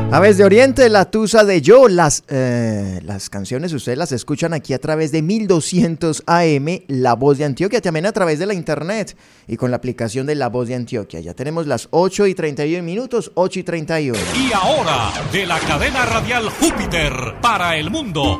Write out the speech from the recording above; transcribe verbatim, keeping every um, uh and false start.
Aves de Oriente, La Tusa de Yo. Las, eh, las canciones ustedes las escuchan aquí a través de mil doscientos A M, La Voz de Antioquia, también a través de la internet y con la aplicación de La Voz de Antioquia. Ya tenemos las ocho y treinta y uno minutos, ocho y treinta y uno. Y ahora, de la cadena radial Júpiter para el mundo,